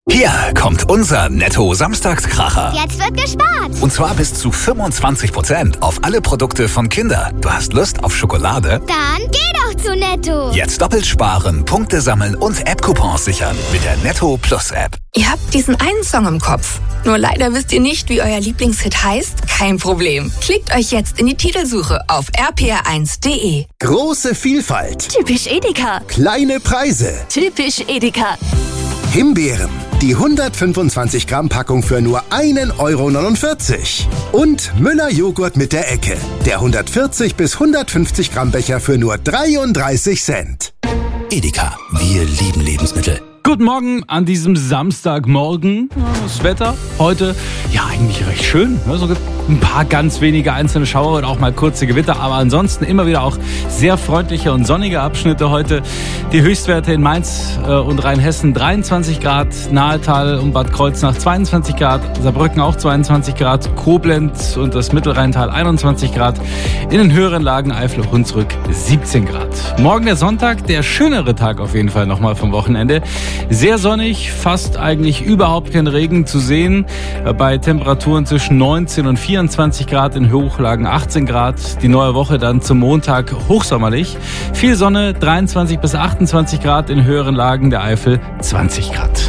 Hier kommt unser Netto-Samstagskracher. Jetzt wird gespart. Und zwar bis zu 25% auf alle Produkte von Kinder. Du hast Lust auf Schokolade? Dann geh doch zu Netto. Jetzt doppelt sparen, Punkte sammeln und App-Coupons sichern mit der Netto Plus App. Ihr habt diesen einen Song im Kopf. Nur leider wisst ihr nicht, wie euer Lieblingshit heißt? Kein Problem. Klickt euch jetzt in die Titelsuche auf rpr1.de. Große Vielfalt. Typisch Edeka. Kleine Preise. Typisch Edeka. Himbeeren. Die 125 Gramm Packung für nur 1,49 €. Und Müller Joghurt mit der Ecke. Der 140 bis 150 Gramm Becher für nur 33 Cent. Edeka, wir lieben Lebensmittel. Guten Morgen an diesem Samstagmorgen. Das Wetter heute, ja eigentlich recht schön. So ein paar ganz wenige einzelne Schauer und auch mal kurze Gewitter. Aber ansonsten immer wieder auch sehr freundliche und sonnige Abschnitte heute. Die Höchstwerte in Mainz und Rheinhessen 23 Grad, Nahetal und Bad Kreuznach 22 Grad, Saarbrücken auch 22 Grad, Koblenz und das Mittelrheintal 21 Grad, in den höheren Lagen Eifel, Hunsrück 17 Grad. Morgen der Sonntag, der schönere Tag auf jeden Fall nochmal vom Wochenende. Sehr sonnig, fast eigentlich überhaupt kein Regen zu sehen. Bei Temperaturen zwischen 19 und 24 Grad, in Hochlagen 18 Grad. Die neue Woche dann zum Montag hochsommerlich. Viel Sonne, 23 bis 28 Grad, in höheren Lagen der Eifel 20 Grad.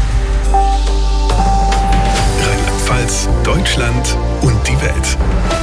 Rheinland-Pfalz, Deutschland und die Welt.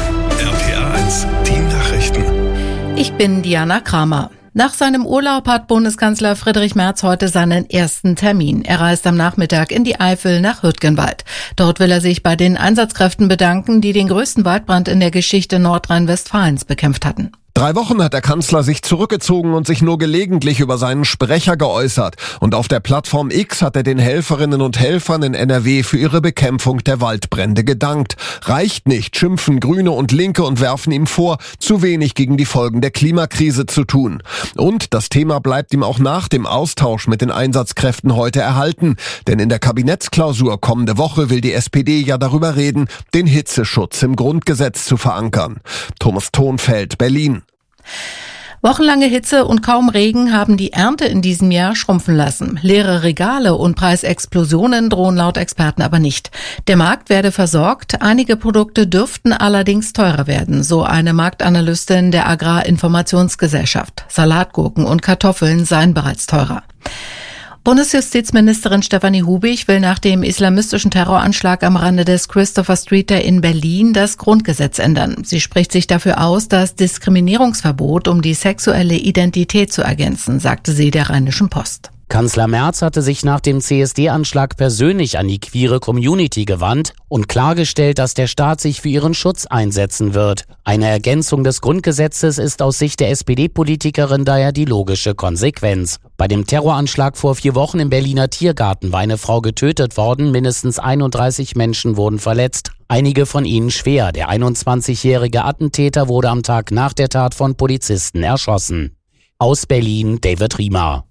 RPR1, die Nachrichten. Ich bin Diana Kramer. Nach seinem Urlaub hat Bundeskanzler Friedrich Merz heute seinen ersten Termin. Er reist am Nachmittag in die Eifel nach Hürtgenwald. Dort will er sich bei den Einsatzkräften bedanken, die den größten Waldbrand in der Geschichte Nordrhein-Westfalens bekämpft hatten. 3 Wochen hat der Kanzler sich zurückgezogen und sich nur gelegentlich über seinen Sprecher geäußert. Und auf der Plattform X hat er den Helferinnen und Helfern in NRW für ihre Bekämpfung der Waldbrände gedankt. Reicht nicht, schimpfen Grüne und Linke und werfen ihm vor, zu wenig gegen die Folgen der Klimakrise zu tun. Und das Thema bleibt ihm auch nach dem Austausch mit den Einsatzkräften heute erhalten. Denn in der Kabinettsklausur kommende Woche will die SPD ja darüber reden, den Hitzeschutz im Grundgesetz zu verankern. Thomas Thonfeld, Berlin. Wochenlange Hitze und kaum Regen haben die Ernte in diesem Jahr schrumpfen lassen. Leere Regale und Preisexplosionen drohen laut Experten aber nicht. Der Markt werde versorgt, einige Produkte dürften allerdings teurer werden, so eine Marktanalystin der Agrarinformationsgesellschaft. Salatgurken und Kartoffeln seien bereits teurer. Bundesjustizministerin Stefanie Hubig will nach dem islamistischen Terroranschlag am Rande des Christopher Street in Berlin das Grundgesetz ändern. Sie spricht sich dafür aus, das Diskriminierungsverbot um die sexuelle Identität zu ergänzen, sagte sie der Rheinischen Post. Kanzler Merz hatte sich nach dem CSD-Anschlag persönlich an die queere Community gewandt und klargestellt, dass der Staat sich für ihren Schutz einsetzen wird. Eine Ergänzung des Grundgesetzes ist aus Sicht der SPD-Politikerin daher die logische Konsequenz. Bei dem Terroranschlag vor 4 Wochen im Berliner Tiergarten war eine Frau getötet worden, mindestens 31 Menschen wurden verletzt. Einige von ihnen schwer. Der 21-jährige Attentäter wurde am Tag nach der Tat von Polizisten erschossen. Aus Berlin, David Riemer.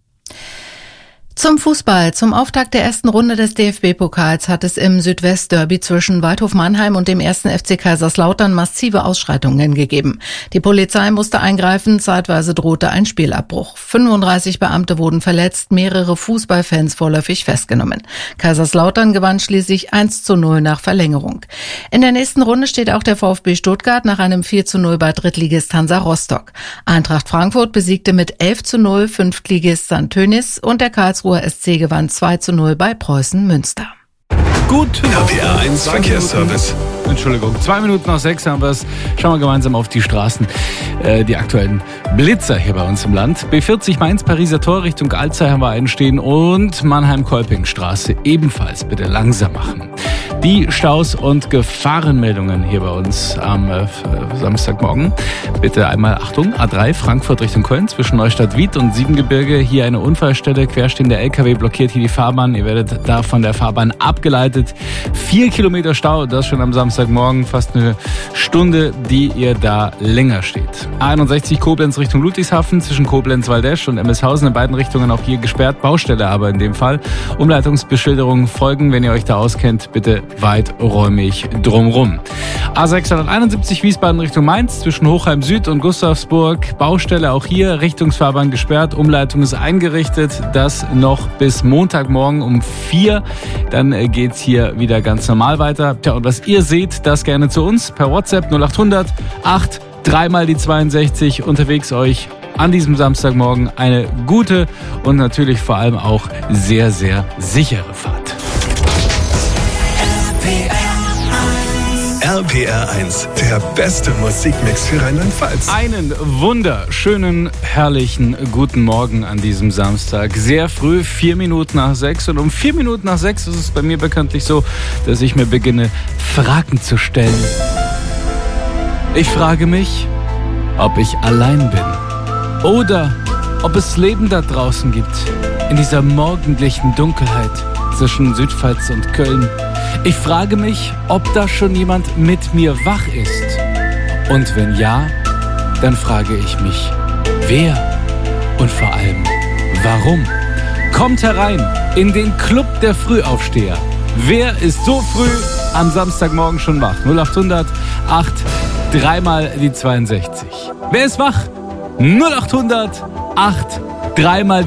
Zum Fußball. Zum Auftakt der ersten Runde des DFB-Pokals hat es im Südwest-Derby zwischen Waldhof Mannheim und dem 1. FC Kaiserslautern massive Ausschreitungen gegeben. Die Polizei musste eingreifen, zeitweise drohte ein Spielabbruch. 35 Beamte wurden verletzt, mehrere Fußballfans vorläufig festgenommen. Kaiserslautern gewann schließlich 1:0 nach Verlängerung. In der nächsten Runde steht auch der VfB Stuttgart nach einem 4:0 bei Drittligist Hansa Rostock. Eintracht Frankfurt besiegte mit 11:0 Fünftligist St. Tönis und der Karlsruher SC gewann 2:0 bei Preußen Münster. Gut. RPR1 Verkehrsservice. Entschuldigung, 2 Minuten nach 6 haben wir es. Schauen wir gemeinsam auf die Straßen. Die aktuellen Blitzer hier bei uns im Land. B40 Mainz-Pariser Tor Richtung Alzey haben wir einen stehen und Mannheim-Kolpingstraße ebenfalls bitte langsam machen. Die Staus und Gefahrenmeldungen hier bei uns am Samstagmorgen. Bitte einmal Achtung, A3 Frankfurt Richtung Köln zwischen Neustadt-Wied und Siebengebirge. Hier eine Unfallstelle, querstehender LKW blockiert hier die Fahrbahn. Ihr werdet da von der Fahrbahn abgeleitet. 4 Kilometer Stau, das schon am Samstagmorgen. Fast eine Stunde, die ihr da länger steht. A61 Koblenz Richtung Ludwigshafen zwischen Koblenz-Waldesch und Emmelshausen in beiden Richtungen auch hier gesperrt. Baustelle aber in dem Fall. Umleitungsbeschilderungen folgen, wenn ihr euch da auskennt, bitte weiträumig drumrum. A671 Wiesbaden Richtung Mainz zwischen Hochheim Süd und Gustavsburg. Baustelle auch hier, Richtungsfahrbahn gesperrt, Umleitung ist eingerichtet. Das noch bis Montagmorgen um 4. Dann geht's hier wieder ganz normal weiter. Tja, und was ihr seht, das gerne zu uns per WhatsApp 0800 8 3 mal die 62 unterwegs euch an diesem Samstagmorgen eine gute und natürlich vor allem auch sehr, sehr sichere Fahrt. RPR 1, der beste Musikmix für Rheinland-Pfalz. Einen wunderschönen, herrlichen guten Morgen an diesem Samstag. Sehr früh, 4 Minuten nach 6. Und um 4 Minuten nach 6 ist es bei mir bekanntlich so, dass ich mir beginne, Fragen zu stellen. Ich frage mich, ob ich allein bin oder ob es Leben da draußen gibt, in dieser morgendlichen Dunkelheit zwischen Südpfalz und Köln. Ich frage mich, ob da schon jemand mit mir wach ist. Und wenn ja, dann frage ich mich, wer und vor allem, warum? Kommt herein in den Club der Frühaufsteher. Wer ist so früh am Samstagmorgen schon wach? 0800 8 3 mal die 62. Wer ist wach? 0800 8 3 mal die